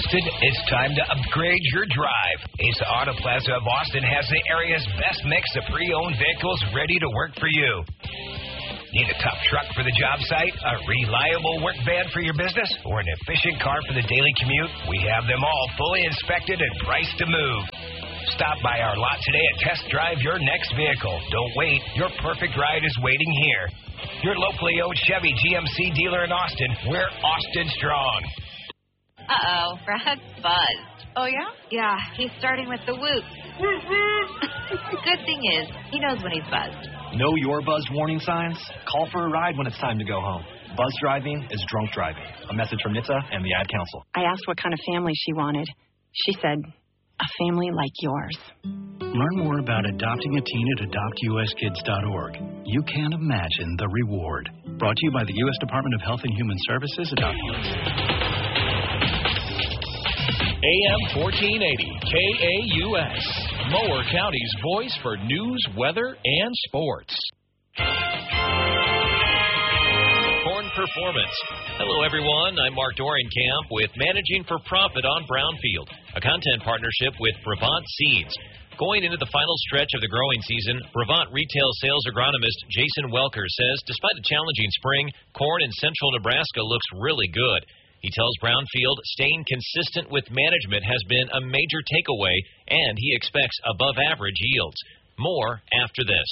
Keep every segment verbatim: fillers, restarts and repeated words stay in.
Austin, it's time to upgrade your drive. Asa Auto Plaza of Austin has the area's best mix of pre-owned vehicles ready to work for you. Need a tough truck for the job site, a reliable work van for your business, or an efficient car for the daily commute? We have them all fully inspected and priced to move. Stop by our lot today and test drive your next vehicle. Don't wait. Your perfect ride is waiting here. Your locally owned Chevy G M C dealer in Austin. We're Austin strong. Uh-oh, Brad's buzzed. Oh, yeah? Yeah, he's starting with the whoop. Good thing is, he knows when he's buzzed. Know your buzzed warning signs? Call for a ride when it's time to go home. Buzz driving is drunk driving. A message from N H T S A and the Ad Council. I asked what kind of family she wanted. She said, a family like yours. Learn more about adopting a teen at adopt U S kids dot org. You can't imagine the reward. Brought to you by the U S Department of Health and Human Services. Adopt U S. A M fourteen eighty, K A U S, Mower County's voice for news, weather, and sports. Corn Performance. Hello, everyone. I'm Mark Dorenkamp with Managing for Profit on Brownfield, a content partnership with Brevant Seeds. Going into the final stretch of the growing season, Brevant retail sales agronomist Jason Welker says despite a challenging spring, corn in central Nebraska looks really good. He tells Brownfield staying consistent with management has been a major takeaway, and he expects above-average yields. More after this.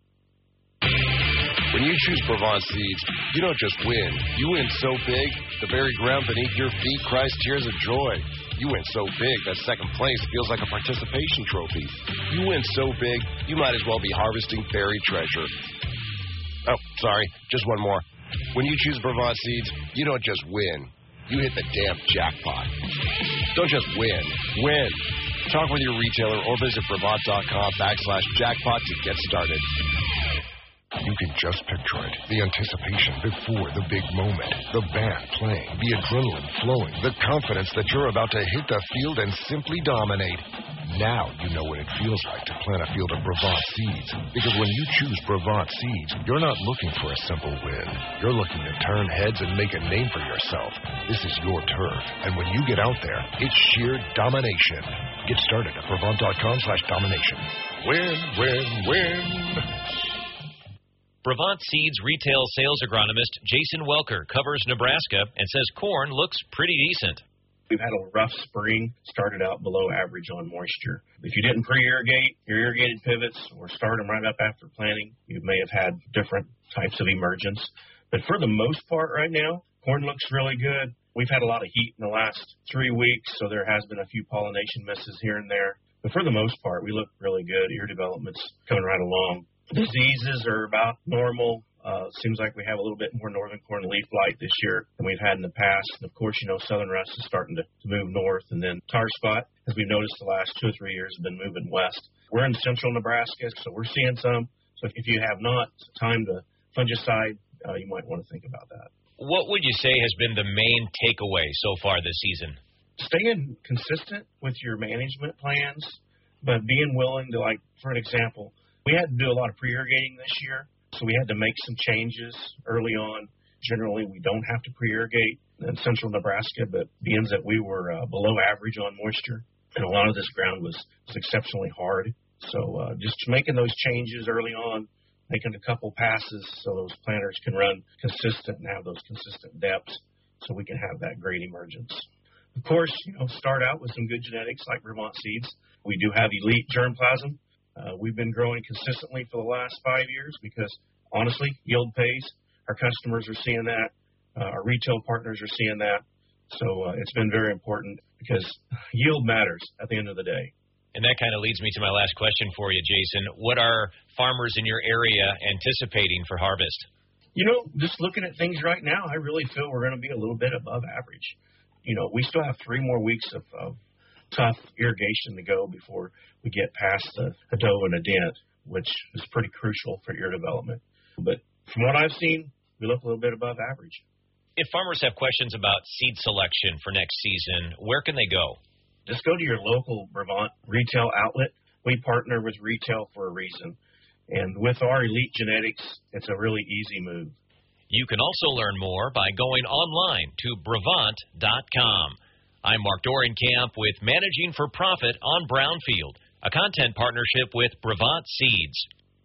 When you choose Brevant Seeds, you don't just win. You win so big, the very ground beneath your feet cries tears of joy. You win so big that second place feels like a participation trophy. You win so big, you might as well be harvesting buried treasure. Oh, sorry, just one more. When you choose Brevant Seeds, you don't just win. You hit the damn jackpot. Don't just win. Win. Talk with your retailer or visit Brevant.com backslash jackpot to get started. You can just picture it. The anticipation before the big moment. The band playing, the adrenaline flowing, the confidence that you're about to hit the field and simply dominate. Now you know what it feels like to plant a field of Brevant Seeds. Because when you choose Brevant Seeds, you're not looking for a simple win. You're looking to turn heads and make a name for yourself. This is your turf. And when you get out there, it's sheer domination. Get started at Brevant.com slash domination. Win, win, win. Brevant Seeds retail sales agronomist Jason Welker covers Nebraska and says corn looks pretty decent. We've had a rough spring, started out below average on moisture. If you didn't pre-irrigate your irrigated pivots or start them right up after planting, you may have had different types of emergence. But for the most part right now, corn looks really good. We've had a lot of heat in the last three weeks, so there has been a few pollination misses here and there. But for the most part, we look really good. Ear development's coming right along. Diseases are about normal. Uh, seems like we have a little bit more northern corn leaf blight this year than we've had in the past. And, of course, you know, southern rust is starting to, to move north. And then tar spot, as we've noticed the last two or three years, has been moving west. We're in central Nebraska, so we're seeing some. So if you have not, it's time to fungicide. Uh, you might want to think about that. What would you say has been the main takeaway so far this season? Staying consistent with your management plans, but being willing to, like, for an example, we had to do a lot of pre-irrigating this year. So we had to make some changes early on. Generally, we don't have to pre-irrigate in central Nebraska, but being that we were uh, below average on moisture, and a lot of this ground was, was exceptionally hard. So uh, just making those changes early on, making a couple passes so those planters can run consistent and have those consistent depths so we can have that great emergence. Of course, you know, start out with some good genetics like Brevant Seeds. We do have elite germplasm. Uh, we've been growing consistently for the last five years because, honestly, yield pays. Our customers are seeing that. Uh, our retail partners are seeing that. So uh, it's been very important because yield matters at the end of the day. And that kind of leads me to my last question for you, Jason. What are farmers in your area anticipating for harvest? You know, just looking at things right now, I really feel we're going to be a little bit above average. You know, we still have three more weeks of, of tough irrigation to go before we get past a, a doe and a dent, which is pretty crucial for ear development. But from what I've seen, we look a little bit above average. If farmers have questions about seed selection for next season, where can they go? Just go to your local Brevant retail outlet. We partner with retail for a reason. And with our elite genetics, it's a really easy move. You can also learn more by going online to Brevant dot com. I'm Mark Dorenkamp with Managing for Profit on Brownfield, a content partnership with Brevant Seeds.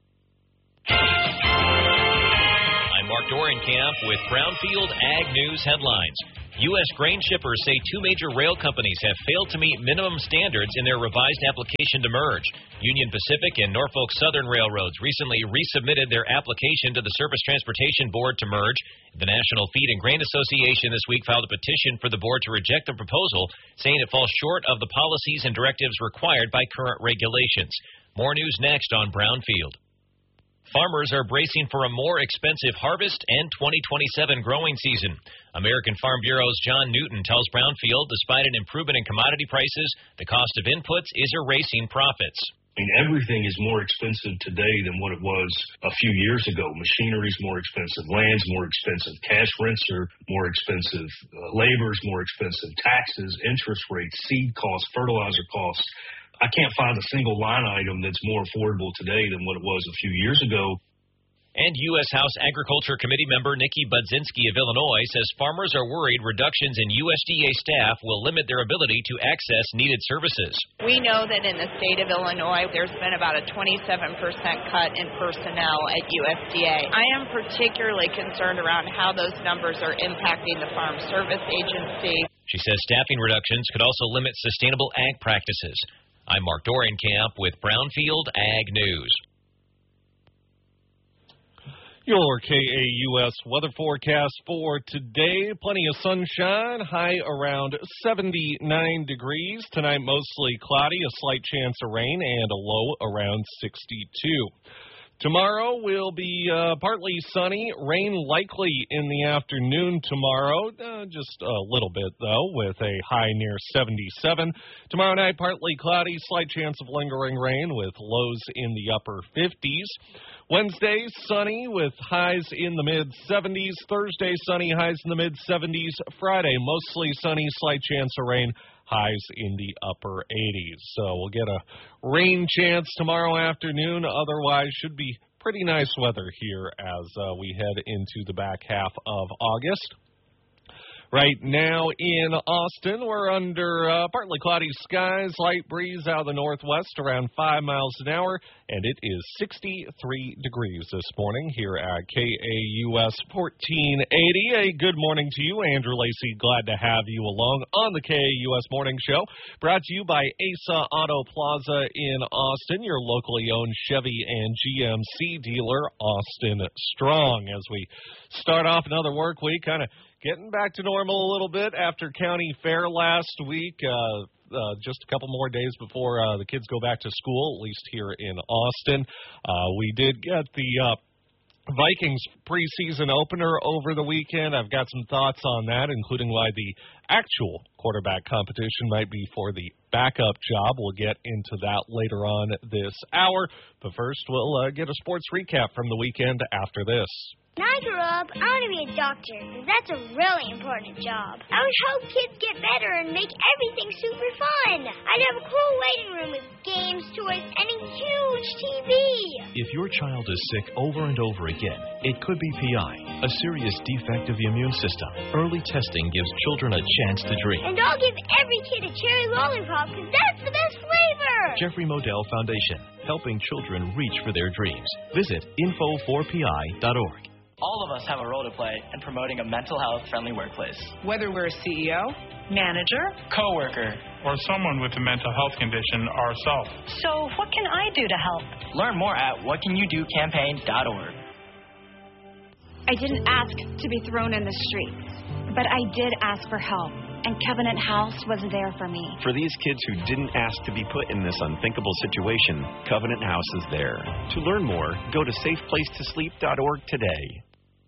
I'm Mark Dorenkamp with Brownfield Ag News headlines. U S grain shippers say two major rail companies have failed to meet minimum standards in their revised application to merge. Union Pacific and Norfolk Southern Railroads recently resubmitted their application to the Surface Transportation Board to merge. The National Feed and Grain Association this week filed a petition for the board to reject the proposal, saying it falls short of the policies and directives required by current regulations. More news next on Brownfield. Farmers are bracing for a more expensive harvest and twenty twenty-seven growing season. American Farm Bureau's John Newton tells Brownfield, despite an improvement in commodity prices, the cost of inputs is erasing profits. I mean, everything is more expensive today than what it was a few years ago. Machinery's more expensive, land's more expensive, cash rents are more expensive, uh, labor's more expensive, taxes, interest rates, seed costs, fertilizer costs. I can't find a single line item that's more affordable today than what it was a few years ago. And U S House Agriculture Committee member Nikki Budzinski of Illinois says farmers are worried reductions in U S D A staff will limit their ability to access needed services. We know that in the state of Illinois, there's been about a twenty-seven percent cut in personnel at U S D A. I am particularly concerned around how those numbers are impacting the Farm Service Agency. She says staffing reductions could also limit sustainable ag practices. I'm Mark Dorenkamp with Brownfield Ag News. Your K A U S weather forecast for today. Plenty of sunshine, high around seventy-nine degrees. Tonight mostly cloudy, a slight chance of rain, and a low around sixty-two. Tomorrow will be uh, partly sunny, rain likely in the afternoon tomorrow, uh, just a little bit though, with a high near seventy-seven. Tomorrow night partly cloudy, slight chance of lingering rain with lows in the upper fifties. Wednesday, sunny with highs in the mid-seventies. Thursday, sunny, highs in the mid-seventies. Friday, mostly sunny, slight chance of rain, highs in the upper eighties. So we'll get a rain chance tomorrow afternoon. Otherwise, should be pretty nice weather here as uh, we head into the back half of August. Right now in Austin, we're under uh, partly cloudy skies, light breeze out of the northwest around five miles an hour, and it is sixty-three degrees this morning here at K A U S fourteen eighty. A good morning to you, Andrew Lacey. Glad to have you along on the K A U S Morning Show, brought to you by Asa Auto Plaza in Austin, your locally owned Chevy and G M C dealer, Austin Strong. As we start off another work week, kind of getting back to normal a little bit after County Fair last week. Uh, uh, just a couple more days before uh, the kids go back to school, at least here in Austin. Uh, we did get the uh, Vikings preseason opener over the weekend. I've got some thoughts on that, including why the actual quarterback competition might be for the backup job. We'll get into that later on this hour. But first, we'll uh, get a sports recap from the weekend after this. When I grow up, I want to be a doctor, because that's a really important job. I would help kids get better and make everything super fun. I'd have a cool waiting room with games, toys, and a huge T V. If your child is sick over and over again, it could be P I, a serious defect of the immune system. Early testing gives children a chance to dream. And I'll give every kid a cherry lollipop, because that's the best flavor. Jeffrey Modell Foundation, helping children reach for their dreams. Visit info four p i dot org. All of us have a role to play in promoting a mental health-friendly workplace. Whether we're a C E O, manager, coworker, or someone with a mental health condition ourselves. So what can I do to help? Learn more at what can you do campaign dot org. I didn't ask to be thrown in the streets, but I did ask for help, and Covenant House was there for me. For these kids who didn't ask to be put in this unthinkable situation, Covenant House is there. To learn more, go to safe place to sleep dot org today.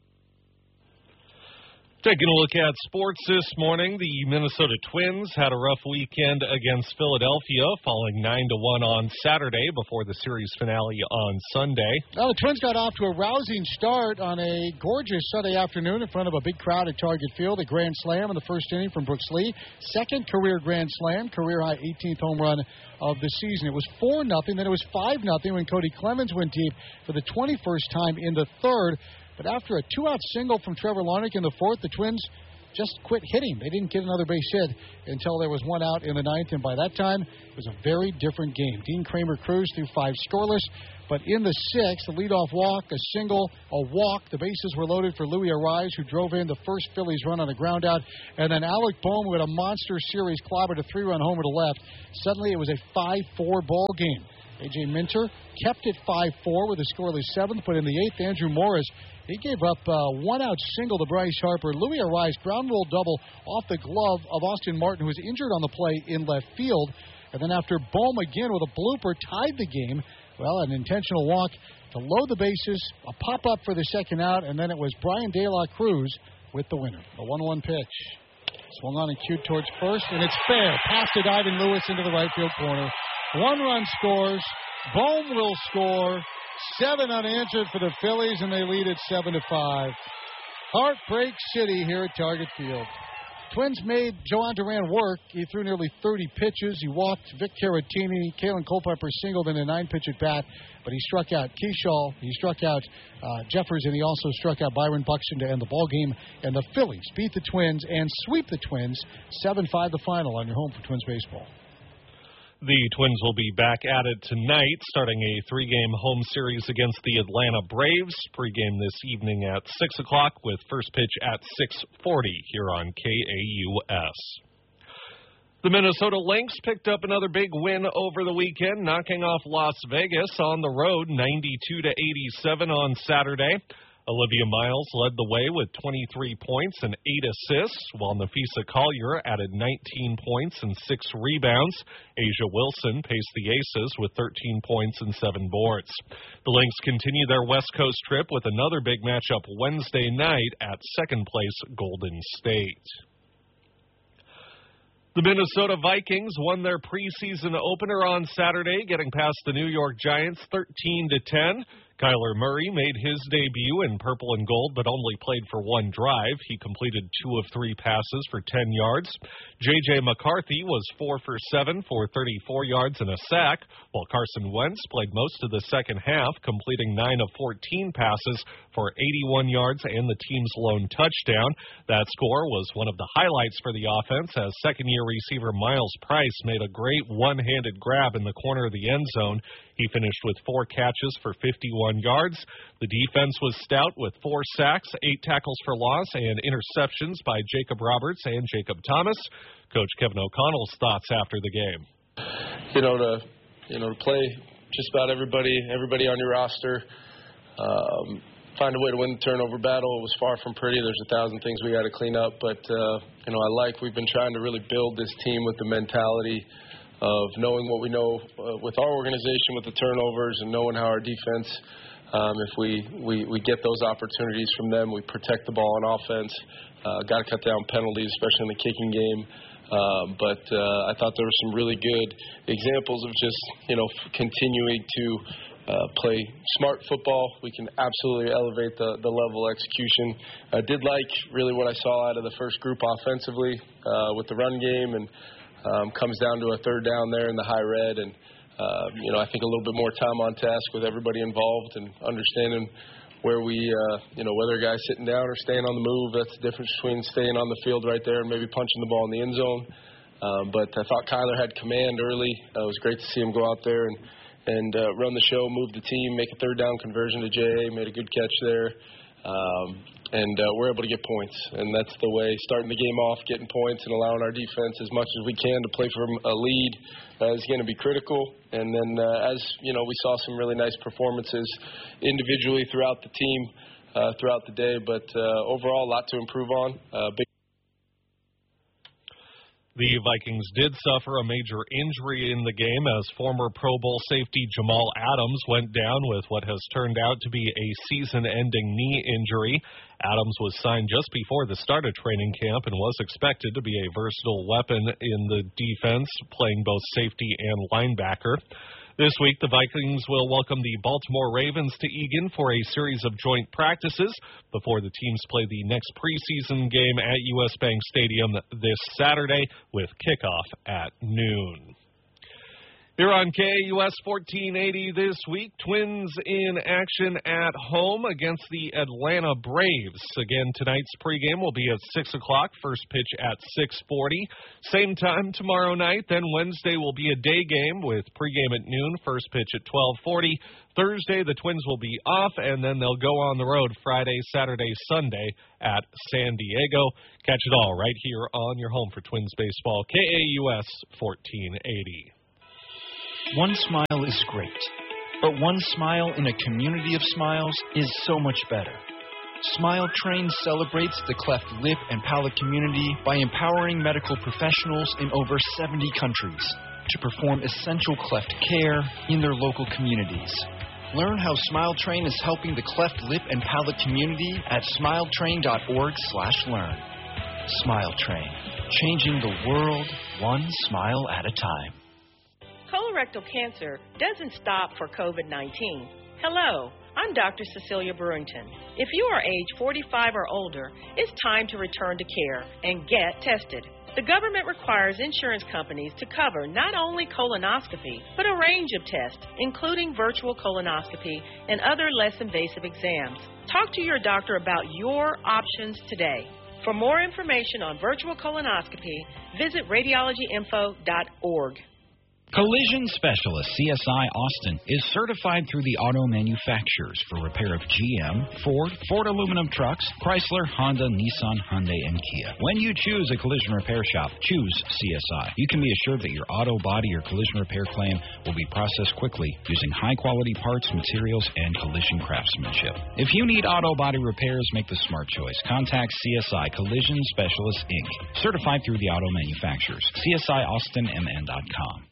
Taking a look at sports this morning, the Minnesota Twins had a rough weekend against Philadelphia, falling nine to one on Saturday before the series finale on Sunday. Well, the Twins got off to a rousing start on a gorgeous Sunday afternoon in front of a big crowd at Target Field. A grand slam in the first inning from Brooks Lee. Second career grand slam, career-high eighteenth home run of the season. It was four nothing, then it was five nothing when Cody Clemens went deep for the twenty-first time in the third. But after a two-out single from Trevor Larnach in the fourth, the Twins just quit hitting. They didn't get another base hit until there was one out in the ninth, and by that time, it was a very different game. Dean Kramer cruised through five scoreless, but in the sixth, a leadoff walk, a single, a walk. The bases were loaded for Louis Arise, who drove in the first Phillies run on a ground out, and then Alec Bohm, who had a monster series, clobbered a three-run homer to left. Suddenly, it was a five four ball game. A J Minter kept it five four with a scoreless seventh, but in the eighth, Andrew Morris, he gave up a one-out single to Bryce Harper. Louis Arise ground roll double off the glove of Austin Martin, who was injured on the play in left field. And then after Bohm again with a blooper tied the game, well, an intentional walk to load the bases, a pop-up for the second out, and then it was Brian De La Cruz with the winner. The one one pitch. Swung on and cued towards first, and it's fair. Pass to diving Lewis into the right field corner. One run scores. Bohm will score. Seven unanswered for the Phillies, and they lead at seven to five. Heartbreak City here at Target Field. Twins made Joan Duran work. He threw nearly thirty pitches. He walked Vic Caratini. Kalen Culpepper singled in a nine-pitch at bat, but he struck out Keyshaw. He struck out uh, Jeffers, and he also struck out Byron Buxton to end the ball game. And the Phillies beat the Twins and sweep the Twins seven five the final on your home for Twins baseball. The Twins will be back at it tonight, starting a three-game home series against the Atlanta Braves. Pre-game this evening at six o'clock with first pitch at six forty here on K A U S. The Minnesota Lynx picked up another big win over the weekend, knocking off Las Vegas on the road ninety-two to eighty-seven on Saturday. Olivia Miles led the way with twenty-three points and eight assists, while Nafisa Collier added nineteen points and six rebounds. Asia Wilson paced the Aces with thirteen points and seven boards. The Lynx continue their West Coast trip with another big matchup Wednesday night at second-place Golden State. The Minnesota Vikings won their preseason opener on Saturday, getting past the New York Giants thirteen to ten. Kyler Murray made his debut in purple and gold, but only played for one drive. He completed two of three passes for ten yards. J J McCarthy was four for seven for thirty-four yards and a sack, while Carson Wentz played most of the second half, completing nine of fourteen passes for eighty-one yards and the team's lone touchdown. That score was one of the highlights for the offense, as second-year receiver Miles Price made a great one-handed grab in the corner of the end zone. He finished with four catches for fifty-one yards. The defense was stout with four sacks, eight tackles for loss, and interceptions by Jacob Roberts and Jacob Thomas. Coach Kevin O'Connell's thoughts after the game. You know, to you know to play just about everybody, everybody on your roster, um, find a way to win the turnover battle. It was far from pretty. There's a thousand things we got to clean up, but uh, you know, I like we've been trying to really build this team with the mentality of knowing what we know uh, with our organization with the turnovers and knowing how our defense, um, if we, we, we get those opportunities from them, we protect the ball on offense. Uh, got to cut down penalties, especially in the kicking game. Um, but uh, I thought there were some really good examples of just, you know, f- continuing to uh, play smart football. We can absolutely elevate the, the level of execution. I did like really what I saw out of the first group offensively uh, with the run game, and Um, comes down to a third down there in the high red, and uh, you know I think a little bit more time on task with everybody involved and understanding where we, uh, you know, whether a guy's sitting down or staying on the move. That's the difference between staying on the field right there and maybe punching the ball in the end zone. Um, but I thought Kyler had command early. Uh, it was great to see him go out there and and uh, run the show, move the team, make a third down conversion to J A. Made a good catch there. Um, And uh, we're able to get points, and that's the way, starting the game off, getting points and allowing our defense as much as we can to play for a lead uh, is going to be critical. And then uh, as, you know, we saw some really nice performances individually throughout the team, uh, throughout the day, but uh, overall a lot to improve on. Uh, big The Vikings did suffer a major injury in the game as former Pro Bowl safety Jamal Adams went down with what has turned out to be a season-ending knee injury. Adams was signed just before the start of training camp and was expected to be a versatile weapon in the defense, playing both safety and linebacker. This week, the Vikings will welcome the Baltimore Ravens to Eagan for a series of joint practices before the teams play the next preseason game at U S Bank Stadium this Saturday with kickoff at noon. Here on K A U S fourteen eighty this week, Twins in action at home against the Atlanta Braves. Again, tonight's pregame will be at six o'clock, first pitch at six forty. Same time tomorrow night, then Wednesday will be a day game with pregame at noon, first pitch at twelve forty. Thursday, the Twins will be off, and then they'll go on the road Friday, Saturday, Sunday at San Diego. Catch it all right here on your home for Twins baseball, K A U S fourteen eighty. One smile is great, but one smile in a community of smiles is so much better. Smile Train celebrates the cleft lip and palate community by empowering medical professionals in over seventy countries to perform essential cleft care in their local communities. Learn how Smile Train is helping the cleft lip and palate community at smiletrain.org slash learn. Smile Train, changing the world one smile at a time. Colorectal cancer doesn't stop for COVID nineteen. Hello, I'm Doctor Cecilia Brewington. If you are age forty-five or older, it's time to return to care and get tested. The government requires insurance companies to cover not only colonoscopy, but a range of tests, including virtual colonoscopy and other less invasive exams. Talk to your doctor about your options today. For more information on virtual colonoscopy, visit radiology info dot org. Collision Specialist C S I Austin is certified through the auto manufacturers for repair of G M, Ford, Ford aluminum trucks, Chrysler, Honda, Nissan, Hyundai, and Kia. When you choose a collision repair shop, choose C S I. You can be assured that your auto, body, or collision repair claim will be processed quickly using high-quality parts, materials, and collision craftsmanship. If you need auto body repairs, make the smart choice. Contact C S I Collision Specialist, Incorporated. Certified through the auto manufacturers. C S I Austin M N dot com.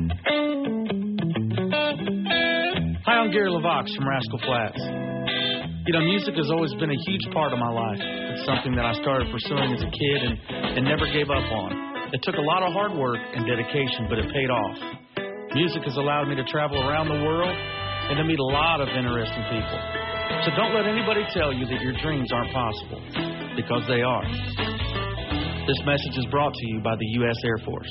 Hi, I'm Gary LaVox from Rascal Flats. You know, music has always been a huge part of my life. It's something that I started pursuing as a kid and, and never gave up on. It took a lot of hard work and dedication, but it paid off. Music has allowed me to travel around the world and to meet a lot of interesting people. So don't let anybody tell you that your dreams aren't possible, because they are. This message is brought to you by the U S Air Force.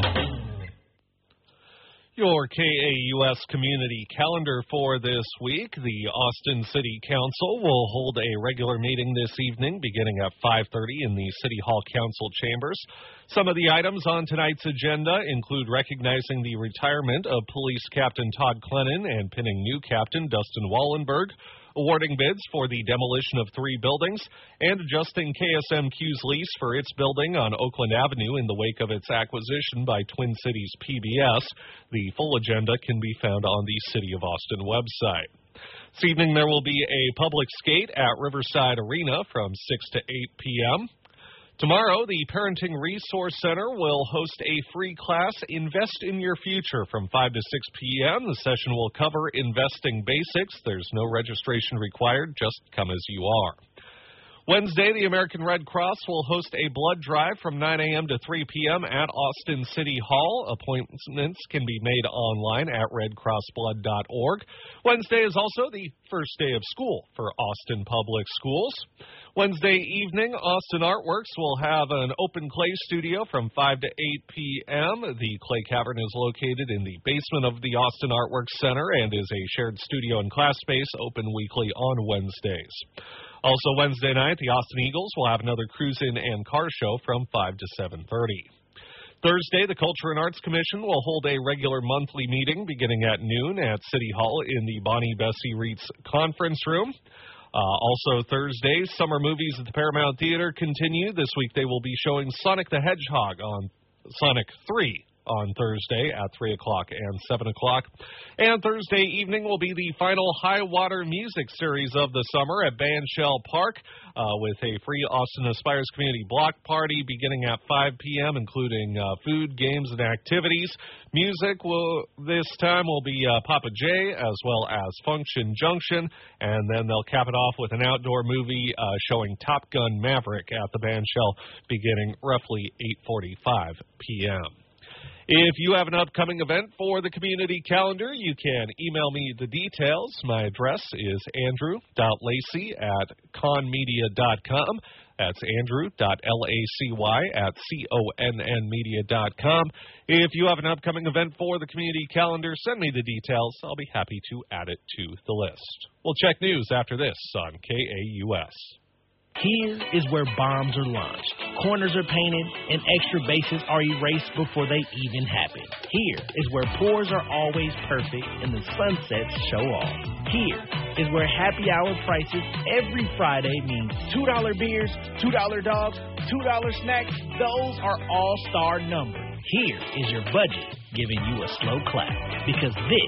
Your K A U S community calendar for this week. The Austin City Council will hold a regular meeting this evening beginning at five thirty in the City Hall Council chambers. Some of the items on tonight's agenda include recognizing the retirement of Police Captain Todd Clennon and pinning new Captain Dustin Wallenberg, awarding bids for the demolition of three buildings, and adjusting K S M Q's lease for its building on Oakland Avenue in the wake of its acquisition by Twin Cities P B S. The full agenda can be found on the City of Austin website. This evening there will be a public skate at Riverside Arena from six to eight p.m. Tomorrow, the Parenting Resource Center will host a free class, Invest in Your Future, from five to six p.m. The session will cover investing basics. There's no registration required. Just come as you are. Wednesday, the American Red Cross will host a blood drive from nine a.m. to three p.m. at Austin City Hall. Appointments can be made online at red cross blood dot org. Wednesday is also the first day of school for Austin Public Schools. Wednesday evening, Austin Artworks will have an open clay studio from five to eight p.m. The Clay Cavern is located in the basement of the Austin Artworks Center and is a shared studio and class space open weekly on Wednesdays. Also Wednesday night, the Austin Eagles will have another cruise-in and car show from five to seven thirty. Thursday, the Culture and Arts Commission will hold a regular monthly meeting beginning at noon at City Hall in the Bonnie Bessie Reitz Conference Room. Uh, also Thursday, summer movies at the Paramount Theater continue. This week they will be showing Sonic the Hedgehog on Sonic three on Thursday at three o'clock and seven o'clock. And Thursday evening will be the final High Water Music Series of the summer at Bandshell Park uh, with a free Austin Aspires Community Block Party beginning at five p.m., including uh, food, games, and activities. Music will this time will be uh, Papa J as well as Function Junction, and then they'll cap it off with an outdoor movie uh, showing Top Gun Maverick at the Bandshell beginning roughly eight forty-five p.m. If you have an upcoming event for the community calendar, you can email me the details. My address is andrew dot lacy at conmedia dot com. That's andrew dot lacy at C O N N media dot com. If you have an upcoming event for the community calendar, send me the details. I'll be happy to add it to the list. We'll check news after this on K A U S. Here is where bombs are launched, corners are painted, and extra bases are erased before they even happen. Here is where pours are always perfect and the sunsets show off. Here is where happy hour prices every Friday means two dollar beers, two dollar dogs, two dollar snacks. Those are all-star numbers. Here is your budget giving you a slow clap, because this